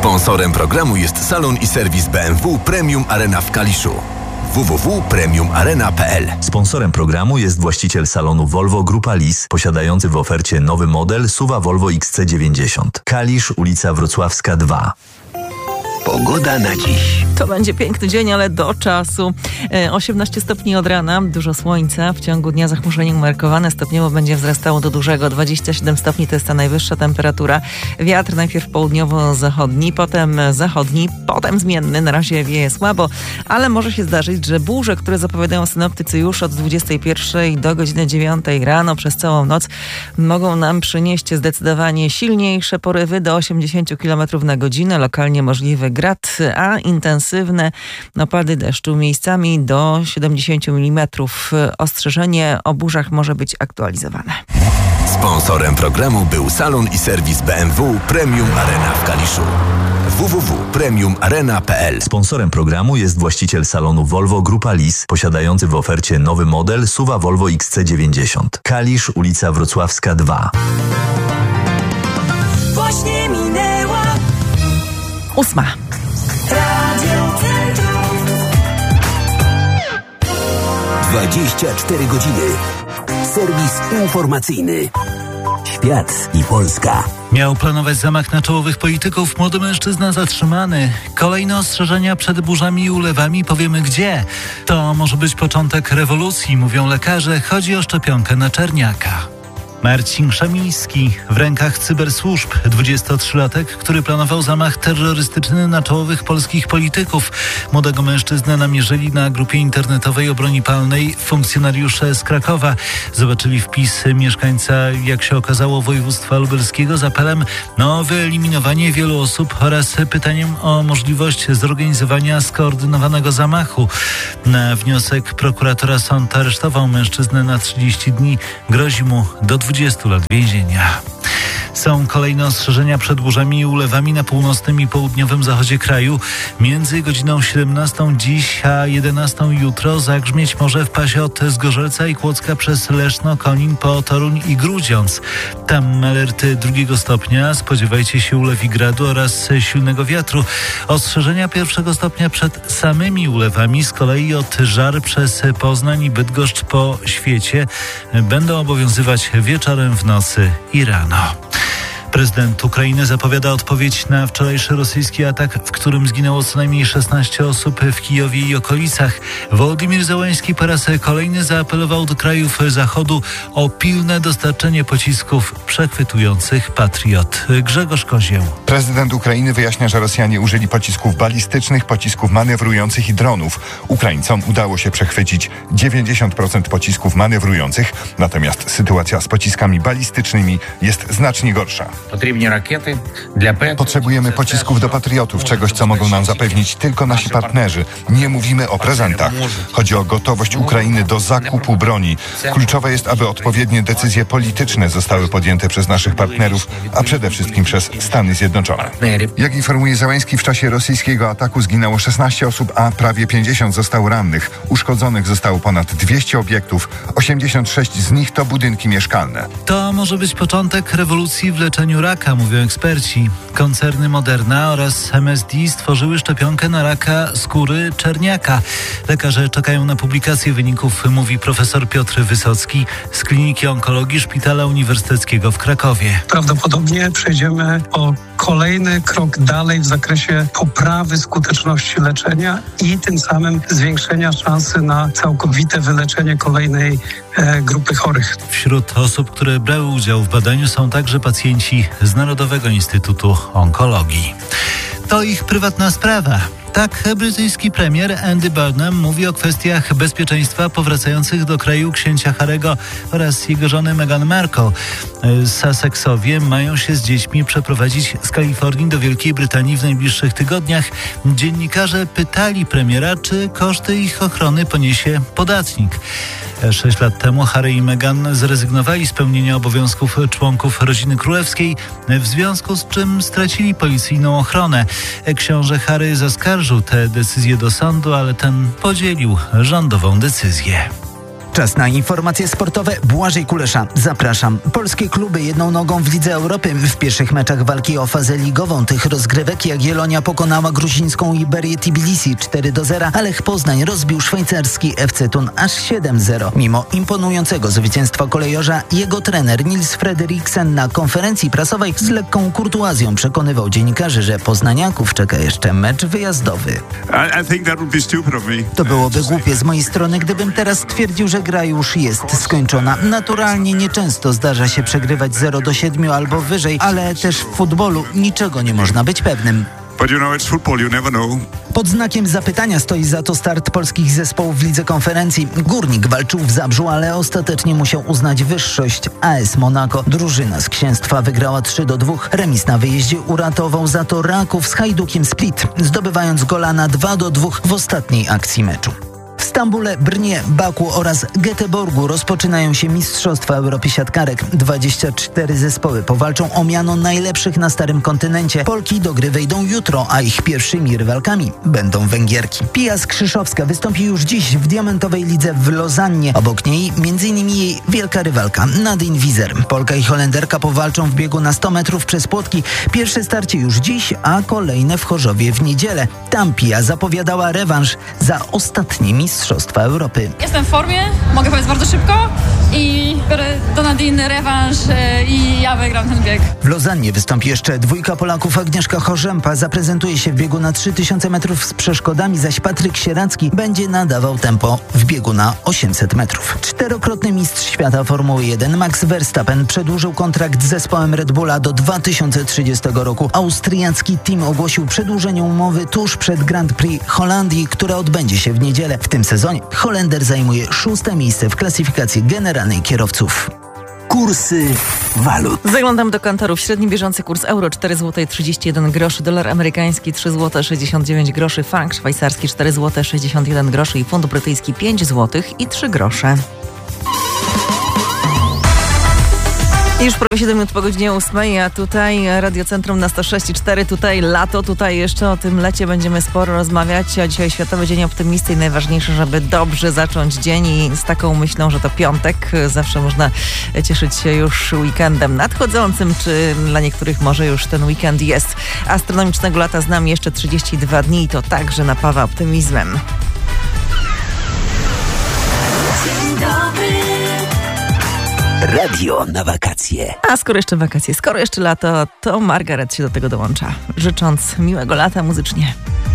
Sponsorem programu jest salon i serwis BMW Premium Arena w Kaliszu. www.premiumarena.pl. Sponsorem programu jest właściciel salonu Volvo Grupa Lis, posiadający w ofercie nowy model SUV Volvo XC90. Kalisz, ulica Wrocławska 2. Pogoda na dziś. To będzie piękny dzień, ale do czasu. 18 stopni od rana, dużo słońca. W ciągu dnia zachmurzenie umiarkowane, stopniowo będzie wzrastało do dużego. 27 stopni to jest ta najwyższa temperatura. Wiatr najpierw południowo-zachodni, potem zachodni, potem zmienny. Na razie wieje słabo, ale może się zdarzyć, że burze, które zapowiadają synoptycy już od 21 do godziny 9 rano przez całą noc, mogą nam przynieść zdecydowanie silniejsze porywy do 80 km na godzinę. Lokalnie możliwy grad, a intensywne opady deszczu miejscami do 70 mm. Ostrzeżenie o burzach może być aktualizowane. Sponsorem programu był salon i serwis BMW Premium Arena w Kaliszu. www.premiumarena.pl. Sponsorem programu jest właściciel salonu Volvo Grupa Lis, posiadający w ofercie nowy model SUV Volvo XC90. Kalisz, ulica Wrocławska 2. Właśnie minęła 8. Radio Centrum. 24 godziny. Serwis informacyjny. Świat i Polska. Miał planować zamach na czołowych polityków. Młody mężczyzna zatrzymany. Kolejne ostrzeżenia przed burzami i ulewami. Powiemy gdzie. To może być początek rewolucji, mówią lekarze. Chodzi o szczepionkę na czerniaka. Marcin Szamiński w rękach cybersłużb, 23-latek, który planował zamach terrorystyczny na czołowych polskich polityków. Młodego mężczyznę namierzyli na grupie internetowej o broni palnej funkcjonariusze z Krakowa. Zobaczyli wpis mieszkańca, jak się okazało, województwa lubelskiego z apelem o wyeliminowanie wielu osób oraz pytaniem o możliwość zorganizowania skoordynowanego zamachu. Na wniosek prokuratora sąd aresztował mężczyznę na 30 dni. Grozi mu do 20 lat więzienia. Są kolejne ostrzeżenia przed burzami i ulewami na północnym i południowym zachodzie kraju. Między godziną 17 dziś a 11 jutro zagrzmieć może w pasie od Zgorzelca i Kłodzka przez Leszno, Konin po Toruń i Grudziądz. Tam alerty 2 stopnia. Spodziewajcie się ulew i gradu oraz silnego wiatru. Ostrzeżenia 1 stopnia przed samymi ulewami z kolei od Żar przez Poznań i Bydgoszcz po świecie będą obowiązywać wieczorem, w nocy i rano. Prezydent Ukrainy zapowiada odpowiedź na wczorajszy rosyjski atak, w którym zginęło co najmniej 16 osób w Kijowie i okolicach. Wołodymyr Zełański po raz kolejny zaapelował do krajów Zachodu o pilne dostarczenie pocisków przechwytujących Patriot. Grzegorz Kozieł. Prezydent Ukrainy wyjaśnia, że Rosjanie użyli pocisków balistycznych, pocisków manewrujących i dronów. Ukraińcom udało się przechwycić 90% pocisków manewrujących, natomiast sytuacja z pociskami balistycznymi jest znacznie gorsza. Potrzebujemy pocisków do Patriotów, czegoś, co mogą nam zapewnić tylko nasi partnerzy. Nie mówimy o prezentach. Chodzi o gotowość Ukrainy do zakupu broni. Kluczowe jest, aby odpowiednie decyzje polityczne zostały podjęte przez naszych partnerów, a przede wszystkim przez Stany Zjednoczone. Jak informuje Zełański, w czasie rosyjskiego ataku zginęło 16 osób, a prawie 50 zostało rannych. Uszkodzonych zostało ponad 200 obiektów. 86 z nich to budynki mieszkalne. To może być początek rewolucji w leczeniu raka, mówią eksperci. Koncerny Moderna oraz MSD stworzyły szczepionkę na raka skóry czerniaka. Lekarze czekają na publikację wyników, mówi profesor Piotr Wysocki z Kliniki Onkologii Szpitala Uniwersyteckiego w Krakowie. Prawdopodobnie przejdziemy o kolejny krok dalej w zakresie poprawy skuteczności leczenia i tym samym zwiększenia szansy na całkowite wyleczenie kolejnej grupy chorych. Wśród osób, które brały udział w badaniu, są także pacjenci z Narodowego Instytutu Onkologii. To ich prywatna sprawa. Tak, brytyjski premier Andy Burnham mówi o kwestiach bezpieczeństwa powracających do kraju księcia Harry'ego oraz jego żony Meghan Markle. Sussexowie mają się z dziećmi przeprowadzić z Kalifornii do Wielkiej Brytanii w najbliższych tygodniach. Dziennikarze pytali premiera, czy koszty ich ochrony poniesie podatnik. 6 lat temu Harry i Meghan zrezygnowali z pełnienia obowiązków członków rodziny królewskiej, w związku z czym stracili policyjną ochronę. Książę Harry zaskarżył tę decyzję do sądu, ale ten podzielił rządową decyzję. Czas na informacje sportowe. Błażej Kulesza. Zapraszam. Polskie kluby jedną nogą w Lidze Europy. W pierwszych meczach walki o fazę ligową tych rozgrywek Jagiellonia pokonała gruzińską Iberię Tbilisi 4-0, a Lech Poznań rozbił szwajcarski FC Thun aż 7-0. Mimo imponującego zwycięstwa kolejorza, jego trener Nils Frederiksen na konferencji prasowej z lekką kurtuazją przekonywał dziennikarzy, że poznaniaków czeka jeszcze mecz wyjazdowy. To byłoby głupie z mojej strony, gdybym teraz stwierdził, że gra już jest skończona. Naturalnie nieczęsto zdarza się przegrywać 0-7 albo wyżej, ale też w futbolu niczego nie można być pewnym. Pod znakiem zapytania stoi za to start polskich zespołów w Lidze Konferencji. Górnik walczył w Zabrzu, ale ostatecznie musiał uznać wyższość AS Monaco. Drużyna z Księstwa wygrała 3-2. Remis na wyjeździe uratował za to Raków z Hajdukiem Split, zdobywając gola na 2-2 w ostatniej akcji meczu. W Stambule, Brnie, Baku oraz Göteborgu rozpoczynają się Mistrzostwa Europy Siatkarek. 24 zespoły powalczą o miano najlepszych na Starym Kontynencie. Polki do gry wejdą jutro, a ich pierwszymi rywalkami będą Węgierki. Pia Skrzyszowska wystąpi już dziś w diamentowej lidze w Lozannie. Obok niej m.in. jej wielka rywalka Nadine Wieser. Polka i Holenderka powalczą w biegu na 100 metrów przez płotki. Pierwsze starcie już dziś, a kolejne w Chorzowie w niedzielę. Tam Pia zapowiadała rewanż za ostatnie Mistrzostwa Europy. Jestem w formie, mogę powiedzieć bardzo szybko i biorę do Nadine rewanż i ja wygram ten bieg. W Lozannie wystąpi jeszcze dwójka Polaków. Agnieszka Chorzępa zaprezentuje się w biegu na 3000 metrów z przeszkodami, zaś Patryk Sieracki będzie nadawał tempo w biegu na 800 metrów. Czterokrotny mistrz świata Formuły 1 Max Verstappen przedłużył kontrakt z zespołem Red Bulla do 2030 roku. Austriacki team ogłosił przedłużenie umowy tuż przed Grand Prix Holandii, które odbędzie się w niedzielę. W tym sezonie Holender zajmuje 6. miejsce w klasyfikacji generalnej kierowców. Kursy walut. Zaglądam do kantorów. Średni bieżący kurs euro 4,31 zł, dolar amerykański 3,69 zł, frank szwajcarski 4,61 zł i funt brytyjski 5 zł i 3 grosze. Już prawie 7 minut po godzinie 8, a tutaj Radiocentrum na 106,4, tutaj lato, tutaj jeszcze o tym lecie będziemy sporo rozmawiać, a dzisiaj Światowy Dzień Optymisty i najważniejsze, żeby dobrze zacząć dzień i z taką myślą, że to piątek, zawsze można cieszyć się już weekendem nadchodzącym, czy dla niektórych może już ten weekend jest. Astronomicznego lata z nami jeszcze 32 dni i to także napawa optymizmem. Dzień dobry. Radio na wakacje. A skoro jeszcze wakacje, skoro jeszcze lato, to Margaret się do tego dołącza, życząc miłego lata muzycznie.